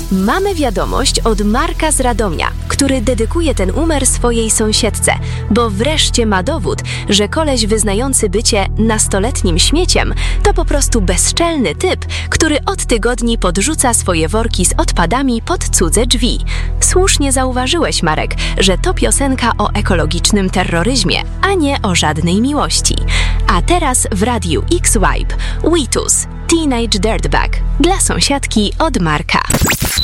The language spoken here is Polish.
Mamy wiadomość od Marka z Radomia, który dedykuje ten numer swojej sąsiedce, bo wreszcie ma dowód, że koleś wyznający bycie nastoletnim śmieciem to po prostu bezczelny typ, który od tygodni podrzuca swoje worki z odpadami pod cudze drzwi. Słusznie zauważyłeś, Marek, że to piosenka o ekologicznym terroryzmie, a nie o żadnej miłości. A teraz w Radiu X-Vibe Witus, Teenage Dirtbag dla sąsiadki od Marka.